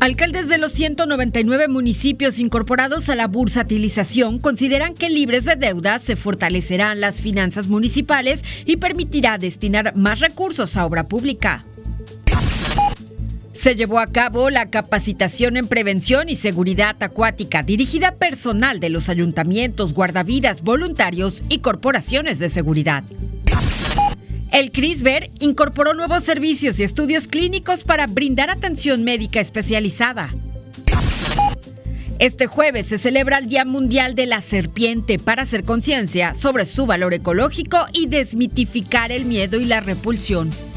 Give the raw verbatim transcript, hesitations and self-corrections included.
Alcaldes de los ciento noventa y nueve municipios incorporados a la bursatilización consideran que libres de deuda se fortalecerán las finanzas municipales y permitirá destinar más recursos a obra pública. Se llevó a cabo la capacitación en prevención y seguridad acuática dirigida a personal de los ayuntamientos, guardavidas, voluntarios y corporaciones de seguridad. El CRISVER incorporó nuevos servicios y estudios clínicos para brindar atención médica especializada. Este jueves se celebra el Día Mundial de la Serpiente para hacer conciencia sobre su valor ecológico y desmitificar el miedo y la repulsión.